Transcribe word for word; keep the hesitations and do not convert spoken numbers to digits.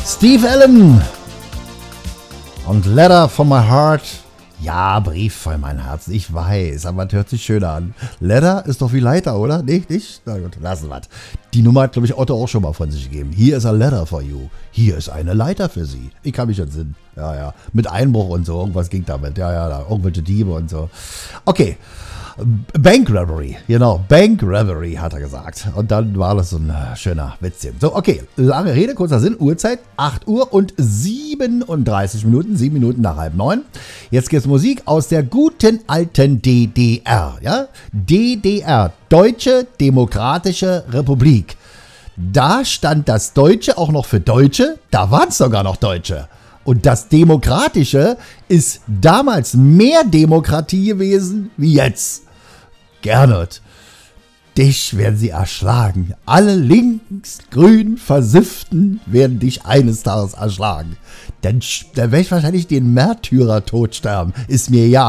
Steve Allen und Letter from my heart. Ja, Brief von meinem Herzen, ich weiß, aber das hört sich schöner an. Letter ist doch wie Leiter, oder? Nee, nicht? Na gut, lassen wir es. Die Nummer hat, glaube ich, Otto auch schon mal von sich gegeben. Hier ist a letter for you. Hier ist eine Leiter für Sie. Ich kann mich entsinnen. Ja, ja. Mit Einbruch und so, irgendwas ging damit. Ja, ja, da, irgendwelche Diebe und so. Okay. Bank Robbery, genau, Bank Robbery hat er gesagt. Und dann war das so ein schöner Witzchen. So, okay, lange Rede, kurzer Sinn, Uhrzeit, acht Uhr und siebenunddreißig Minuten, sieben Minuten nach halb neun. Jetzt geht's Musik aus der guten alten D D R, ja? D D R, Deutsche Demokratische Republik. Da stand das Deutsche auch noch für Deutsche, da waren es sogar noch Deutsche. Und das Demokratische ist damals mehr Demokratie gewesen wie jetzt. Gernot, dich werden sie erschlagen. Alle links-grün Versifften werden dich eines Tages erschlagen. Dann, dann werde ich wahrscheinlich den Märtyrertod sterben. Ist mir ja